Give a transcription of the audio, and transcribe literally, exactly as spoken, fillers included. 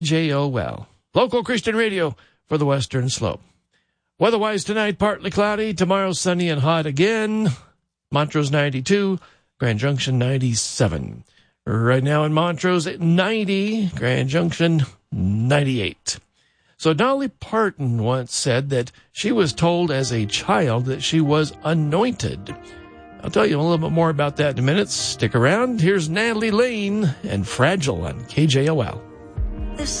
J O L. Local Christian radio for the Western Slope. Weather-wise tonight, partly cloudy. Tomorrow, sunny and hot again. Montrose ninety-two, Grand Junction ninety-seven. Right now in Montrose at ninety, Grand Junction ninety-eight. So Dolly Parton once said that she was told as a child that she was anointed. I'll tell you a little bit more about that in a minute. Stick around. Here's Natalie Lane and Fragile on K J O L.